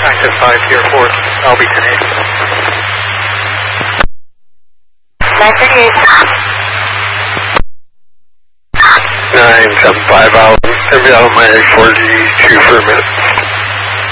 Active 5 here, 4, LB 10-8. 938. 975 out. Every out of my 4G 2 for a minute.